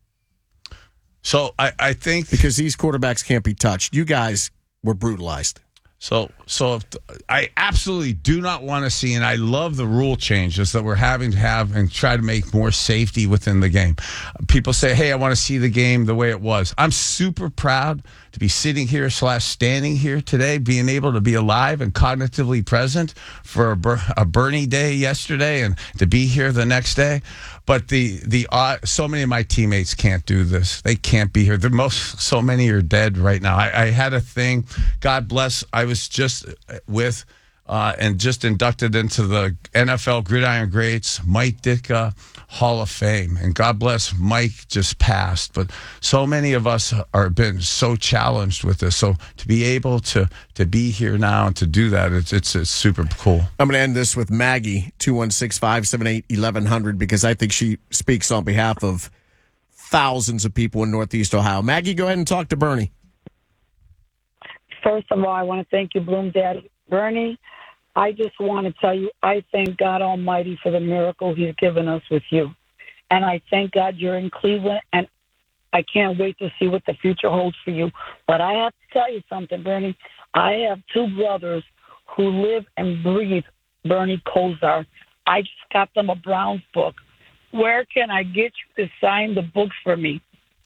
So I, I think... Because these quarterbacks can't be touched. You guys were brutalized. So, so if, I absolutely do not want to see, and I love the rule changes that we're having to have and try to make more safety within the game. People say, hey, I want to see the game the way it was. I'm super proud to be sitting here slash standing here today, being able to be alive and cognitively present for a, Ber- a Bernie day yesterday and to be here the next day. But the the uh, so many of my teammates can't do this. They can't be here. The most so many are dead right now. I, I had a thing. God bless. I was just with uh, and just inducted into the N F L Gridiron Greats Mike Ditka Hall of Fame, and God bless Mike just passed. But so many of us are been so challenged with this. So to be able to to be here now and to do that, it's it's, it's super cool. I'm going to end this with Maggie, two one six, five seven eight, eleven hundred, because I think she speaks on behalf of thousands of people in Northeast Ohio. Maggie, go ahead and talk to Bernie. First of all, I want to thank you, Bloom Daddy. Bernie, I just want to tell you, I thank God Almighty for the miracle he's given us with you. And I thank God you're in Cleveland, and I can't wait to see what the future holds for you. But I have to tell you something, Bernie. I have two brothers who live and breathe Bernie Kosar. I just got them a Browns book. Where can I get you to sign the books for me?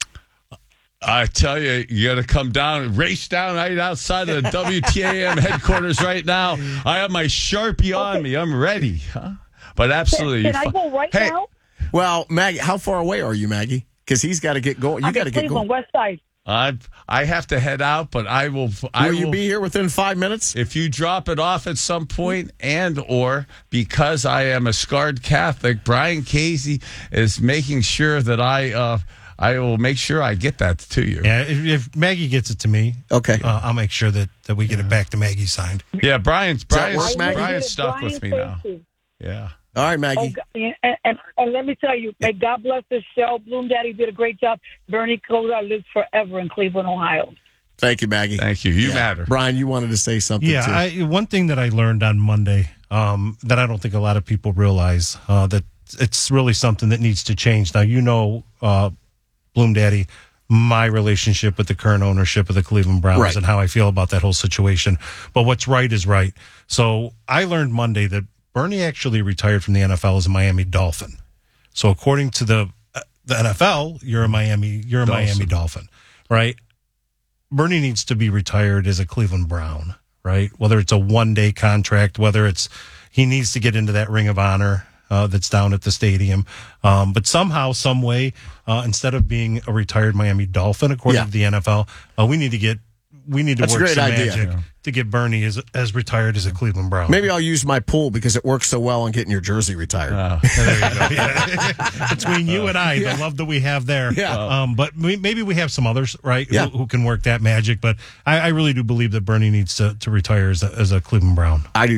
I tell you, you got to come down, race down right outside of the W T A M headquarters right now. I have my Sharpie on me. I'm ready. Huh? But absolutely. Can, can I go right hey, now? Well, Maggie, how far away are you, Maggie? Because he's got to get going. You got to get going. West Side. I I have to head out, but I will. I will will you be here within five minutes? If you drop it off at some point, and or because I am a scarred Catholic, Brian Casey is making sure that I. Uh, I will make sure I get that to you. Yeah, if, if Maggie gets it to me, okay, uh, I'll make sure that, that we get it back to Maggie signed. Yeah, Brian's Brian's, work, Maggie? Brian's stuck Brian with me now. Casey. Yeah. All right, Maggie. Oh, and, and, and let me tell you, may God bless this show. Bloom Daddy did a great job. Bernie Kosar lives forever in Cleveland, Ohio. Thank you, Maggie. Thank you. You yeah. matter. Brian, you wanted to say something, yeah, too. I, one thing that I learned on Monday um, that I don't think a lot of people realize, uh, that it's really something that needs to change. Now, you know, uh, Bloom Daddy, my relationship with the current ownership of the Cleveland Browns right. and how I feel about that whole situation. But what's right is right. So I learned Monday that Bernie actually retired from the N F L as a Miami Dolphin. So according to the uh, the N F L, you're a Miami you're a Dolphin. Miami Dolphin, right? Bernie needs to be retired as a Cleveland Brown, right? Whether it's a one-day contract, whether it's he needs to get into that Ring of Honor. Uh, that's down at the stadium. Um, but somehow, some way, uh, instead of being a retired Miami Dolphin, according yeah. to the N F L, uh, we need to get we need to that's work some idea. magic yeah. to get Bernie as as retired as a Cleveland Brown. Maybe I'll use my pool because it works so well on getting your jersey retired. Oh, there you go. Yeah. Between you and I, yeah. the love that we have there. Yeah. Um, but we, maybe we have some others, right, yeah. who, who can work that magic. But I, I really do believe that Bernie needs to, to retire as a, as a Cleveland Brown. I do too.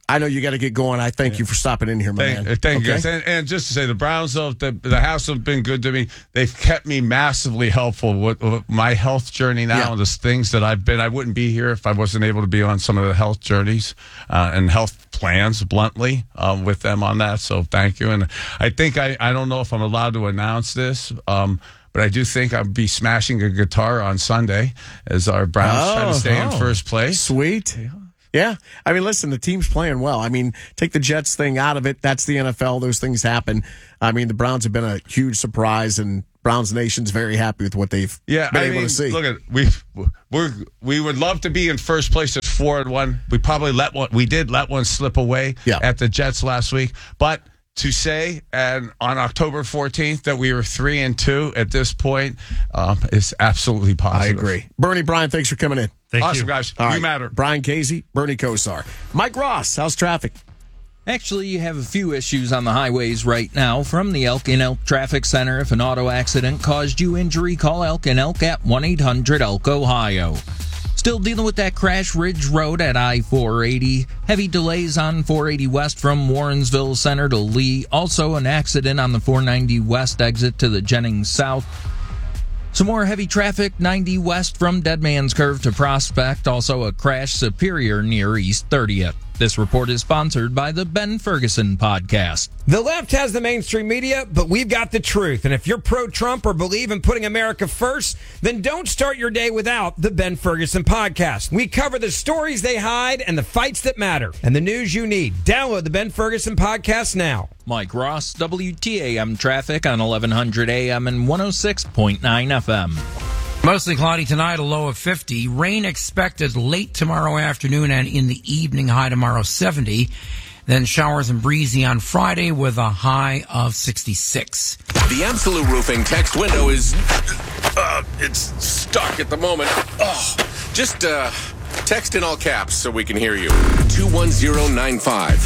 I know you got to get going. I thank yeah. you for stopping in here, my thank, man. Thank okay? you guys. And, and just to say, the Browns, though, the, the House have been good to me. They've kept me massively helpful with, with my health journey now yeah. and the things that I've been. I wouldn't be here if I wasn't able to be on some of the health journeys uh, and health plans, bluntly, um, with them on that. So thank you. And I think I, I don't know if I'm allowed to announce this, um, but I do think I'll be smashing a guitar on Sunday as our Browns oh, try to stay oh. in first place. Sweet. Yeah. Yeah. I mean, listen, the team's playing well. I mean, take the Jets thing out of it. That's the N F L. Those things happen. I mean, the Browns have been a huge surprise, and Browns Nation's very happy with what they've yeah, been I able mean, to see. Look at we we we would love to be in first place at four and one. We probably let one. We did let one slip away yeah. at the Jets last week, but to say and on October fourteenth that we were three and two at this point um, is absolutely positive. I agree. Bernie, Brian, thanks for coming in. Thank awesome, you. guys. All you right. matter. Brian Casey, Bernie Kosar. Mike Ross, how's traffic? Actually, you have a few issues on the highways right now. From the Elk and Elk Traffic Center, if an auto accident caused you injury, call Elk and Elk at one eight hundred elk ohio. Still dealing with that crash, Ridge Road at I four eighty. Heavy delays on four eighty West from Warrensville Center to Lee. Also an accident on the four ninety West exit to the Jennings South. Some more heavy traffic, ninety West from Deadman's Curve to Prospect. Also a crash, Superior near East thirtieth. This report is sponsored by the Ben Ferguson Podcast. The left has the mainstream media, but we've got the truth. And if you're pro-Trump or believe in putting America first, then don't start your day without the Ben Ferguson Podcast. We cover the stories they hide and the fights that matter and the news you need. Download the Ben Ferguson Podcast now. Mike Ross, W T A M traffic on eleven hundred A M and one oh six point nine F M. Mostly cloudy tonight, a low of fifty. Rain expected late tomorrow afternoon and in the evening, high tomorrow seventy. Then showers and breezy on Friday with a high of sixty-six. The Absolute Roofing text window is uh, it's stuck at the moment. Oh, just uh, text in all caps so we can hear you. two one zero nine five.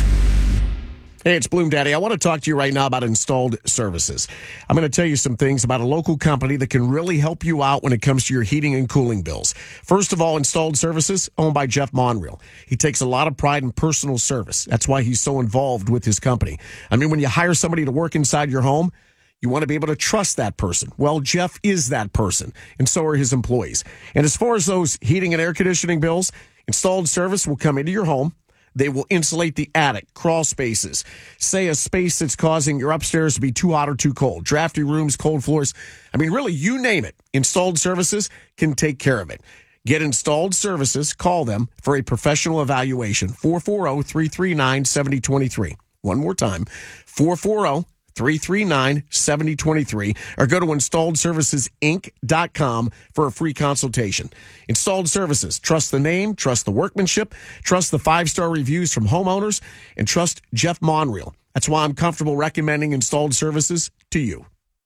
Hey, it's Bloom Daddy. I want to talk to you right now about Installed Services. I'm going to tell you some things about a local company that can really help you out when it comes to your heating and cooling bills. First of all, Installed Services, owned by Jeff Monreal. He takes a lot of pride in personal service. That's why he's so involved with his company. I mean, when you hire somebody to work inside your home, you want to be able to trust that person. Well, Jeff is that person, and so are his employees. And as far as those heating and air conditioning bills, Installed Service will come into your home. They will insulate the attic, crawl spaces, say a space that's causing your upstairs to be too hot or too cold, drafty rooms, cold floors. I mean, really, you name it. Installed Services can take care of it. Get Installed Services. Call them for a professional evaluation. four four zero, three three nine, seven zero two three. One more time, four four zero, three three nine, seven zero two three, or go to installed services inc dot com for a free consultation. Installed Services. Trust the name, trust the workmanship, trust the five-star reviews from homeowners, and trust Jeff Monreal. That's why I'm comfortable recommending Installed Services to you.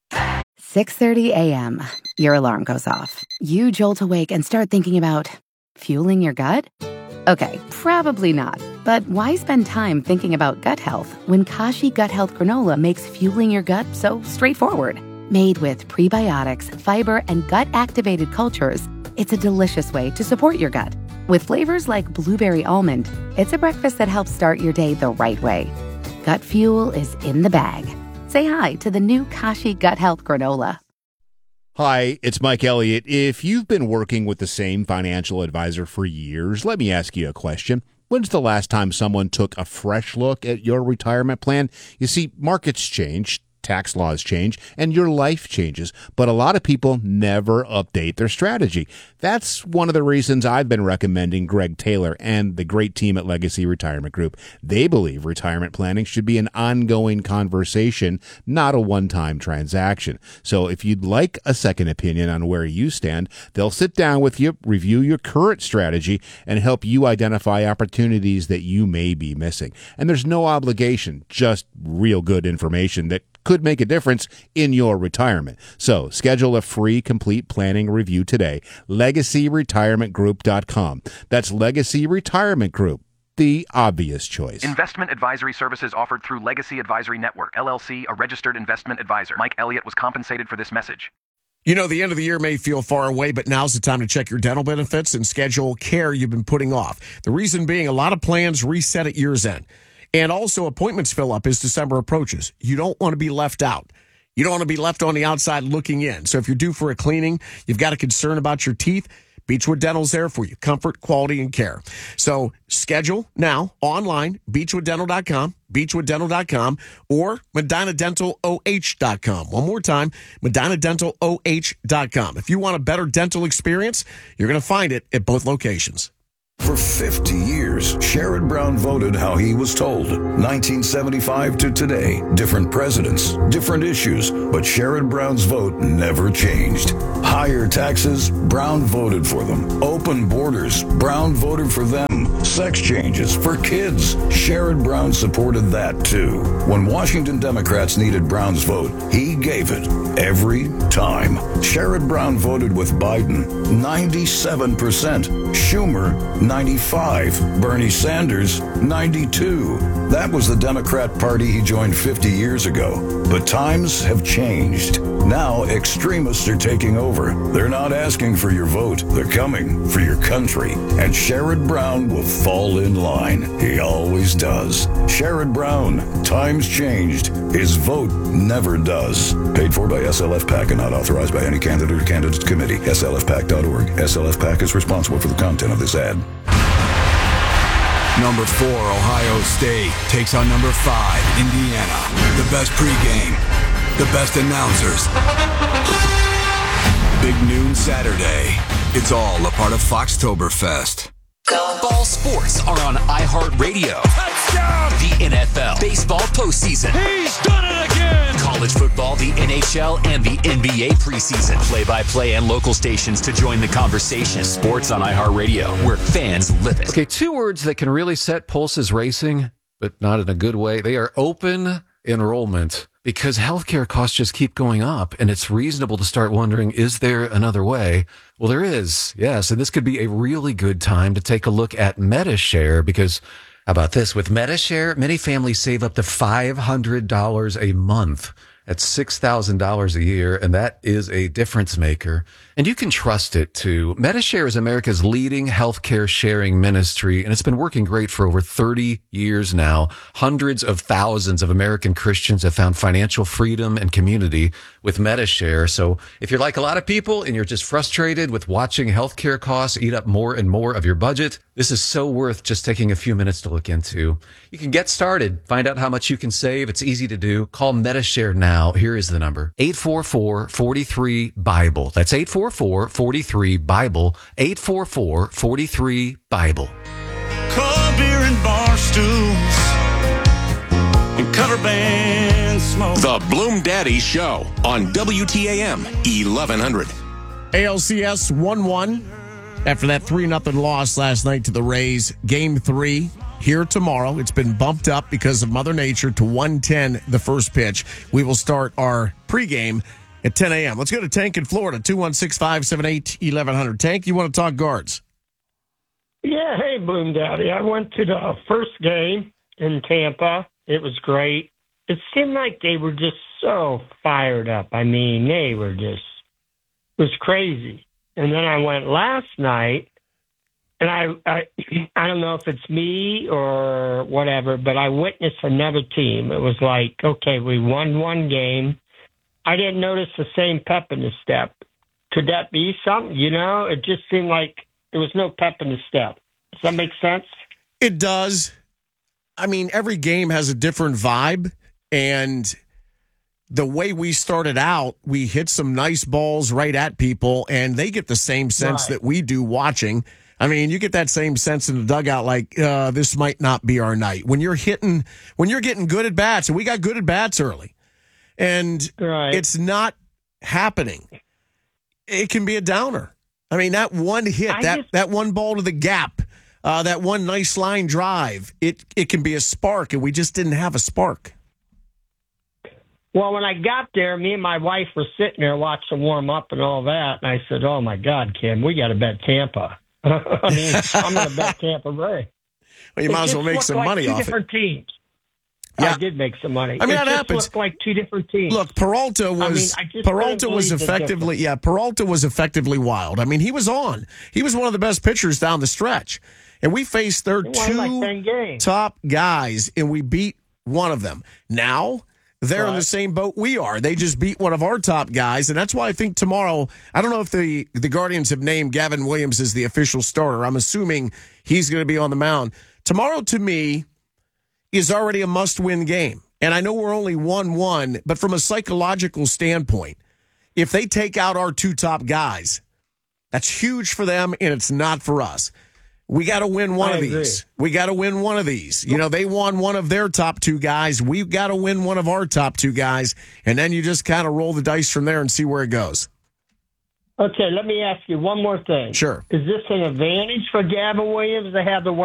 six thirty a.m. Your alarm goes off. You jolt awake and start thinking about fueling your gut? Okay, probably not. But why spend time thinking about gut health when Kashi Gut Health Granola makes fueling your gut so straightforward? Made with prebiotics, fiber, and gut-activated cultures, it's a delicious way to support your gut. With flavors like blueberry almond, it's a breakfast that helps start your day the right way. Gut fuel is in the bag. Say hi to the new Kashi Gut Health Granola. Hi, it's Mike Elliott. If you've been working with the same financial advisor for years, let me ask you a question. When's the last time someone took a fresh look at your retirement plan? You see, markets change, tax laws change, and your life changes, but a lot of people never update their strategy. That's one of the reasons I've been recommending Greg Taylor and the great team at Legacy Retirement Group. They believe retirement planning should be an ongoing conversation, not a one-time transaction. So if you'd like a second opinion on where you stand, they'll sit down with you, review your current strategy, and help you identify opportunities that you may be missing. And there's no obligation, just real good information that could make a difference in your retirement. So schedule a free complete planning review today. legacy retirement group dot com. That's Legacy Retirement Group, the obvious choice. Investment advisory services offered through Legacy Advisory Network, L L C, a registered investment advisor. Mike Elliott was compensated for this message. You know, the end of the year may feel far away, but now's the time to check your dental benefits and schedule care you've been putting off. The reason being, a lot of plans reset at year's end. And also, appointments fill up as December approaches. You don't want to be left out. You don't want to be left on the outside looking in. So if you're due for a cleaning, you've got a concern about your teeth, Beechwood Dental's there for you. Comfort, quality, and care. So schedule now online, beechwood dental dot com, beechwood dental dot com, or medina dental o h dot com. One more time, medina dental o h dot com. If you want a better dental experience, you're going to find it at both locations. For fifty years, Sherrod Brown voted how he was told. nineteen seventy-five to today, different presidents, different issues, but Sherrod Brown's vote never changed. Higher taxes, Brown voted for them. Open borders, Brown voted for them. Sex changes for kids, Sherrod Brown supported that too. When Washington Democrats needed Brown's vote, he gave it every time. Sherrod Brown voted with Biden, ninety-seven percent. Schumer, ninety-five. Bernie Sanders, ninety-two. That was the Democrat Party he joined fifty years ago. But times have changed. Now extremists are taking over. They're not asking for your vote. They're coming for your country. And Sherrod Brown will fall in line. He always does. Sherrod Brown, times changed. His vote never does. Paid for by S L F PAC and not authorized by any candidate or candidates committee. S L F pac dot org. S L F PAC is responsible for the content of this ad. Number four, Ohio State takes on number five, Indiana. The best pregame, the best announcers. Big noon Saturday. It's all a part of Foxtoberfest. Ball sports are on iHeartRadio. Touchdown! The N F L, baseball postseason. He's done it again! College football, the N H L, and the N B A preseason. Play-by-play and local stations to join the conversation. Sports on iHeartRadio, where fans live it. Okay, two words that can really set pulses racing, but not in a good way. They are open enrollment, because healthcare costs just keep going up, and it's reasonable to start wondering, is there another way? Well, there is, yes, and this could be a really good time to take a look at MediShare, because how about this? With MediShare, many families save up to five hundred dollars a month. That's six thousand dollars a year, and that is a difference maker. And you can trust it, too. MediShare is America's leading healthcare sharing ministry, and it's been working great for over thirty years now. Hundreds of thousands of American Christians have found financial freedom and community with MediShare. So if you're like a lot of people and you're just frustrated with watching healthcare costs eat up more and more of your budget, this is so worth just taking a few minutes to look into. You can get started, find out how much you can save. It's easy to do. Call MediShare now. Here is the number. eight four four, four three, Bible. That's eight four four, four three, Bible. eight four four, four three, Bible. Cold beer and bar stools and cover band smoke. The Bloom Daddy Show on W T A M eleven hundred. A L C S one one after that three nothing loss last night to the Rays. Game three here tomorrow. It's been bumped up because of Mother Nature to one ten the first pitch. We will start our pregame at ten a.m. Let's go to Tank in Florida, two one six, five seven eight, eleven hundred. Tank, you want to talk guards? Yeah, hey, Bloom Daddy. I went to the first game in Tampa. It was great. It seemed like they were just so fired up. I mean, they were just, it was crazy. And then I went last night, and I, I, I don't know if it's me or whatever, but I witnessed another team. It was like, okay, we won one game. I didn't notice the same pep in the step. Could that be something? You know, it just seemed like there was no pep in the step. Does that make sense? It does. I mean, every game has a different vibe, and the way we started out, we hit some nice balls right at people, and they get the same sense Right. that we do watching. I mean, you get that same sense in the dugout, like, uh, this might not be our night. When you're hitting, when you're getting good at bats, and we got good at bats early, and Right. it's not happening, it can be a downer. I mean, that one hit, I that, just- that one ball to the gap, uh, that one nice line drive, it, it can be a spark, and we just didn't have a spark. Well, when I got there, me and my wife were sitting there watching warm up and all that, and I said, "Oh my God, Kim, we got to bet Tampa." I mean, I'm going to bet Tampa Bay. Well, you It might as just well make looked some like money two off it. different teams. Yeah. I did make some money. I mean, it that just happens. looked like two different teams. Look, Peralta was I mean, I just Peralta couldn't was believe the effectively difference. yeah, Peralta was effectively wild. I mean, he was on. He was one of the best pitchers down the stretch. And we faced their He won like two ten games. top guys and we beat one of them. Now they're in the Right. same boat we are. They just beat one of our top guys, and that's why I think tomorrow, I don't know if the, the Guardians have named Gavin Williams as the official starter. I'm assuming he's going to be on the mound. Tomorrow, to me, is already a must-win game. And I know we're only one one, but from a psychological standpoint, if they take out our two top guys, that's huge for them, and it's not for us. We got to win one I of agree. these. We got to win one of these. You know, they won one of their top two guys. We've got to win one of our top two guys, and then you just kind of roll the dice from there and see where it goes. Okay, let me ask you one more thing. Sure. Is this an advantage for Gavin Williams to have the